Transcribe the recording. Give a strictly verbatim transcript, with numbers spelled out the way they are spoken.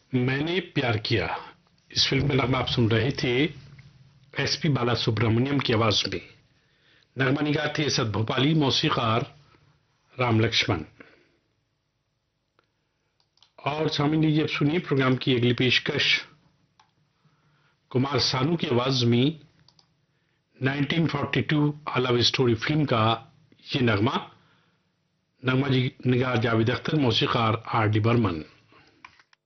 मैंने प्यार किया। इस फिल्म का नगमा आप सुन रहे थे एसपी बाला सुब्रमण्यम की आवाज में। नगमा निगाह थे असद भोपाली, मौसीकार राम लक्ष्मण। और सामने लीजिए अब सुनिए प्रोग्राम की अगली पेशकश कुमार सानू की आवाज में nineteen forty two I love story film का ये नगमा। नगमा जी निगार जावेद अख्तर, मौसीकार आर डी बर्मन।